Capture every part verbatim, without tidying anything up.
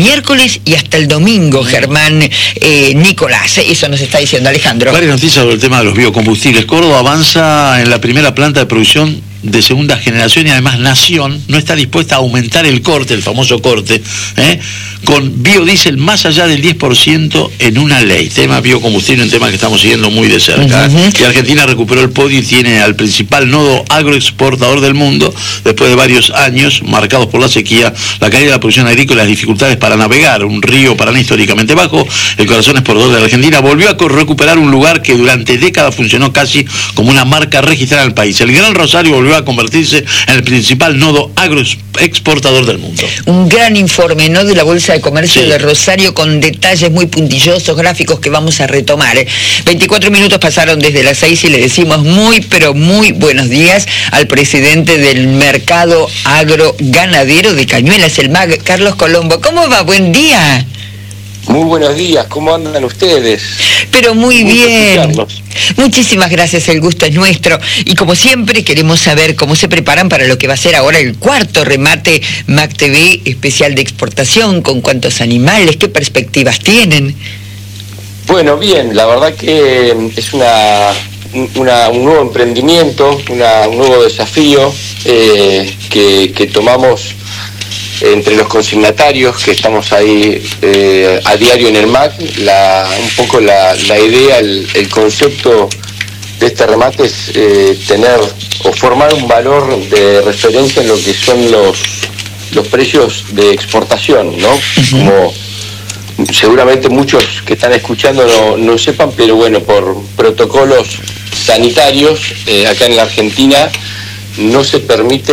miércoles y hasta el domingo, Germán eh, Nicolás. Eso nos está diciendo Alejandro. Varias noticias sobre el tema de los biocombustibles. Córdoba avanza en la primera planta de producción de segunda generación y además Nación no está dispuesta a aumentar el corte, el famoso corte, ¿eh? con biodiesel más allá del diez por ciento en una ley. Tema biocombustible, un tema que estamos siguiendo muy de cerca. Uh-huh. ¿eh? Y Argentina recuperó el podio y tiene al principal nodo agroexportador del mundo después de varios años marcados por la sequía, la caída de la producción agrícola y las dificultades para navegar un río Paraná históricamente bajo. El corazón exportador de la Argentina volvió a recuperar un lugar que durante décadas funcionó casi como una marca registrada en el país. El Gran Rosario volvió a convertirse en el principal nodo agroexportador del mundo. Un gran informe, ¿no?, de la Bolsa de Comercio sí. de Rosario, con detalles muy puntillosos, gráficos que vamos a retomar. ¿eh? veinticuatro minutos pasaron desde las seis y le decimos muy, pero muy buenos días al presidente del Mercado Agroganadero de Cañuelas, el M A G, Carlos Colombo. ¿Cómo va? Buen día. Muy buenos días, ¿cómo andan ustedes? Pero muy Gusto bien. escucharlos. Muchísimas gracias, el gusto es nuestro. Y como siempre queremos saber cómo se preparan para lo que va a ser ahora el cuarto remate M A G T V especial de exportación, con cuántos animales, qué perspectivas tienen. Bueno, bien, la verdad que es una, una un nuevo emprendimiento, una, un nuevo desafío eh, que, que tomamos entre los consignatarios que estamos ahí eh, a diario en el M A G. La, un poco la, la idea, el, el concepto de este remate es eh, tener o formar un valor de referencia en lo que son los, los precios de exportación, ¿no? Uh-huh. Como seguramente muchos que están escuchando no, no sepan, pero bueno, por protocolos sanitarios eh, acá en la Argentina no se permite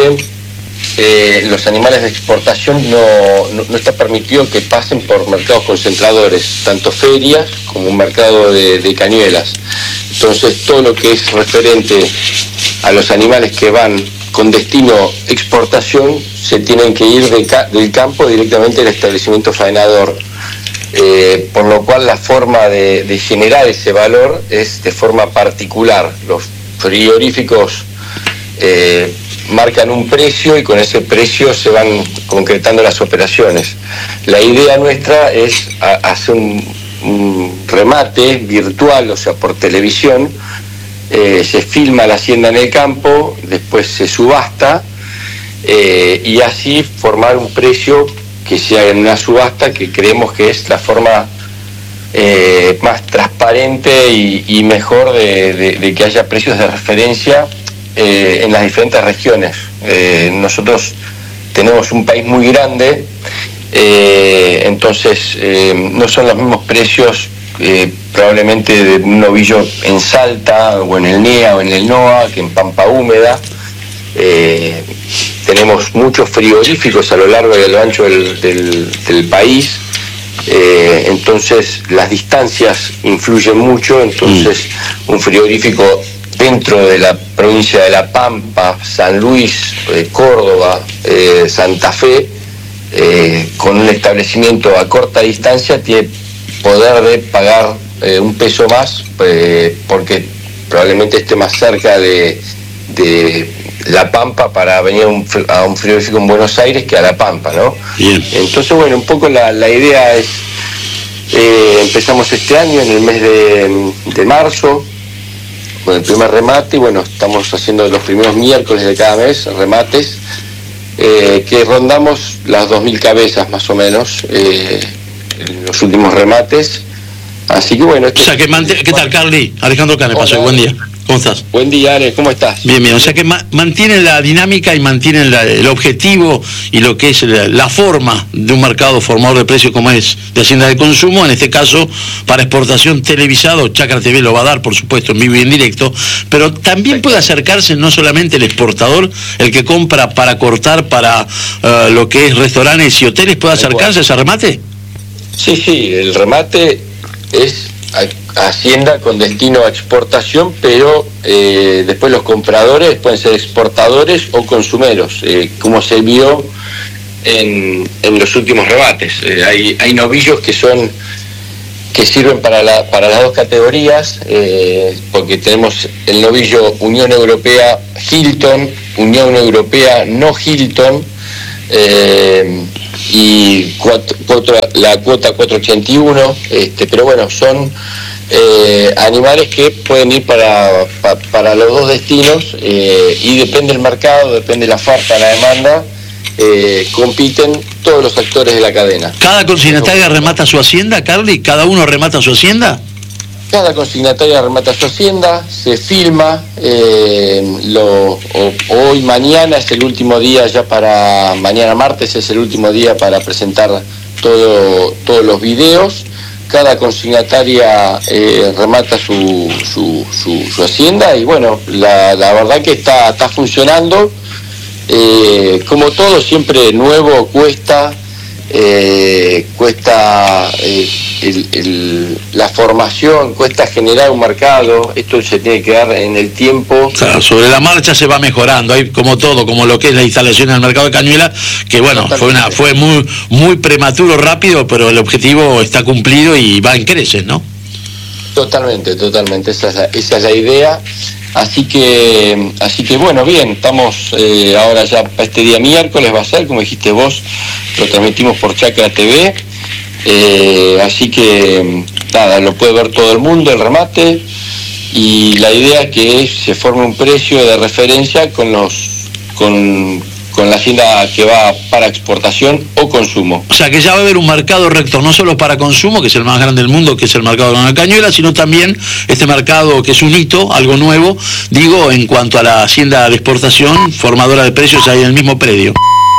Eh, los animales de exportación, no, no, no está permitido que pasen por mercados concentradores, tanto ferias como un mercado de, de cañuelas. Entonces todo lo que es referente a los animales que van con destino exportación se tienen que ir de ca- del campo directamente al establecimiento faenador, eh, por lo cual la forma de, de generar ese valor es de forma particular. Los frigoríficos eh, marcan un precio y con ese precio se van concretando las operaciones. La idea nuestra es a, hacer un, un remate virtual, o sea, por televisión. Eh, se filma la hacienda en el campo, después se subasta eh, y así formar un precio que sea en una subasta, que creemos que es la forma eh, más transparente y, y mejor de, de, de que haya precios de referencia Eh, en las diferentes regiones. Eh, nosotros tenemos un país muy grande, eh, entonces eh, no son los mismos precios eh, probablemente de un novillo en Salta o en el N E A o en el N O A que en Pampa Húmeda. Eh, tenemos muchos frigoríficos a lo largo y a lo ancho del, del, del país, eh, entonces las distancias influyen mucho. Entonces mm. un frigorífico dentro de la provincia de La Pampa, San Luis, eh, Córdoba, eh, Santa Fe, eh, con un establecimiento a corta distancia, tiene poder de pagar eh, un peso más, eh, porque probablemente esté más cerca de, de La Pampa para venir a un, a un frigorífico en Buenos Aires que a La Pampa, ¿no? Bien. Entonces, bueno, un poco la, la idea es, eh, empezamos este año en el mes de, de marzo, con el primer remate, y bueno, estamos haciendo los primeros miércoles de cada mes remates, eh, que rondamos las dos mil cabezas más o menos eh, en los últimos remates. Así que bueno... Este o sea, que mant- ¿qué tal, Carly? Alejandro Cane, pasó, buen día. ¿Cómo estás? Buen día, Ale, ¿cómo estás? Bien, bien, o sea que ma- mantienen la dinámica y mantienen la, el objetivo y lo que es la, la forma de un mercado formador de precios como es de Hacienda de Consumo, en este caso para exportación televisado. Chacra T V lo va a dar, por supuesto, en vivo y en directo, pero también puede acercarse no solamente el exportador, el que compra para cortar para uh, lo que es restaurantes y hoteles, ¿puede acercarse a ese remate? Sí, sí, el remate es Hacienda con destino a exportación, pero eh, después los compradores pueden ser exportadores o consumeros, eh, como se vio en, en los últimos rebates. Eh, hay, hay novillos que son que sirven para, la, para las dos categorías, eh, porque tenemos el novillo Unión Europea Hilton, Unión Europea no Hilton, eh, y cuatro, cuatro, la cuota cuatro ochenta y uno, este, pero bueno, son eh, animales que pueden ir para, para, para los dos destinos, eh, y depende del mercado, depende de la oferta, la demanda, eh, compiten todos los actores de la cadena. ¿Cada consignataria remata su hacienda, Carly? ¿Cada uno remata su hacienda? Cada consignataria remata su hacienda, se filma, eh, lo, o, hoy, mañana es el último día ya para, mañana martes es el último día para presentar todo, todos los videos. Cada consignataria eh, remata su, su, su, su hacienda y bueno, la, la verdad que está, está funcionando. Eh, como todo, siempre nuevo cuesta, eh, cuesta eh, el, el, la formación, cuesta generar un mercado, esto se tiene que dar en el tiempo. Claro, sobre la marcha se va mejorando, hay como todo, como lo que es la instalación en el mercado de Cañuelas, que bueno, fue una fue muy muy prematuro, rápido, pero el objetivo está cumplido y va en creces, ¿no? Totalmente, totalmente, esa es la, esa es la idea. Así que, así que bueno, bien, estamos eh, ahora ya para este día miércoles va a ser, como dijiste vos, lo transmitimos por Chacra T V, eh, así que nada, lo puede ver todo el mundo, el remate, y la idea es que se forme un precio de referencia con los, con, con la hacienda que va para exportación o consumo. O sea que ya va a haber un mercado recto, no solo para consumo, que es el más grande del mundo, que es el mercado de la Cañuela, sino también este mercado que es un hito, algo nuevo, digo, en cuanto a la hacienda de exportación, formadora de precios ahí en el mismo predio.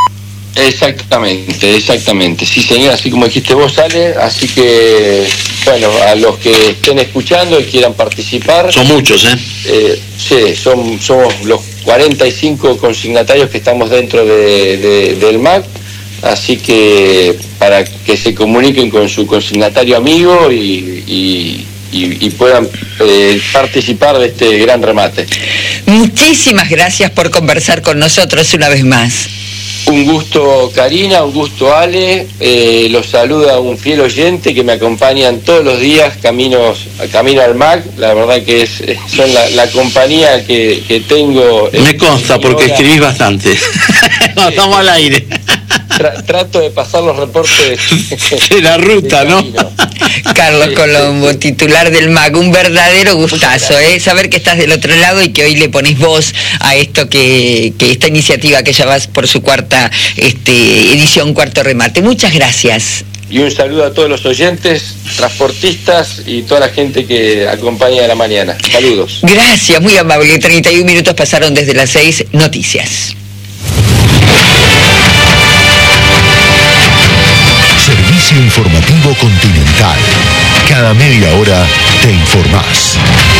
Exactamente, exactamente. Sí, señor, así como dijiste vos, Ale, así que, bueno, a los que estén escuchando y quieran participar... Son muchos, ¿eh? eh sí, son, somos los cuarenta y cinco consignatarios que estamos dentro de, de, del M A C, así que para que se comuniquen con su consignatario amigo y, y, y, y puedan eh, participar de este gran remate. Muchísimas gracias por conversar con nosotros una vez más. Un gusto, Karina, un gusto, Ale. Eh, los saluda un fiel oyente que me acompañan todos los días caminos, camino al M A C. La verdad que es son la, la compañía que, que tengo. Me consta porque escribís bastante. No, estamos al aire. Tra trato de pasar los reportes de la ruta, ¿no? Carlos Sí, Colombo, sí, sí. titular del M A C, un verdadero gustazo, ¿eh? Saber que estás del otro lado y que hoy le pones voz a esto que, que esta iniciativa que ya vas por su cuarta este, edición, cuarto remate. Muchas gracias. Y un saludo a todos los oyentes, transportistas y toda la gente que acompaña a la mañana. Saludos. Gracias, muy amable. treinta y un minutos pasaron desde las seis. Noticias. Servicio Informativo Continental. Cada media hora te informás.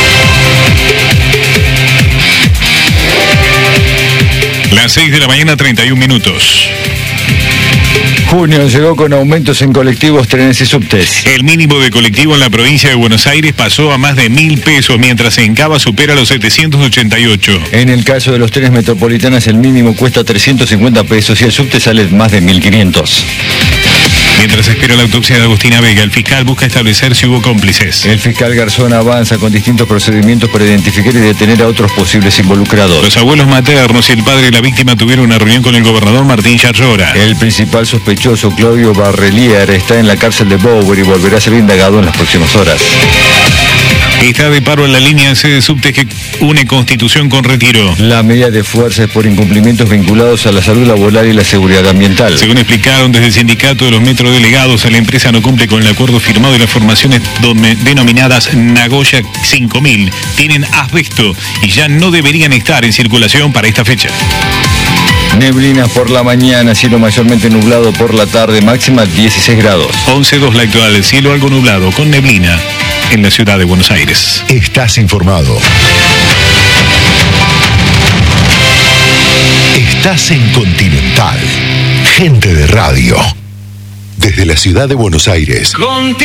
Las seis de la mañana, treinta y un minutos. Junio llegó con aumentos en colectivos, trenes y subtes. El mínimo de colectivo en la provincia de Buenos Aires pasó a más de mil pesos, mientras en Cava supera los setecientos ochenta y ocho. En el caso de los trenes metropolitanos, el mínimo cuesta trescientos cincuenta pesos y el subte sale más de mil quinientos. Mientras espera la autopsia de Agustina Vega, el fiscal busca establecer si hubo cómplices. El fiscal Garzón avanza con distintos procedimientos para identificar y detener a otros posibles involucrados. Los abuelos maternos y el padre de la víctima tuvieron una reunión con el gobernador Martín Yarlora. El principal sospechoso, Claudio Barrelier, está en la cárcel de Bower y volverá a ser indagado en las próximas horas. Está de paro en la línea C de subte que une Constitución con Retiro. La medida de fuerza es por incumplimientos vinculados a la salud laboral y la seguridad ambiental. Según explicaron desde el sindicato de los metrodelegados, la empresa no cumple con el acuerdo firmado y las formaciones denominadas Nagoya cinco mil tienen asbesto y ya no deberían estar en circulación para esta fecha. Neblinas por la mañana, cielo mayormente nublado por la tarde, máxima dieciséis grados. once dos la actual, cielo algo nublado con neblina en la ciudad de Buenos Aires. Estás informado. Estás en Continental. Gente de radio. Desde la ciudad de Buenos Aires.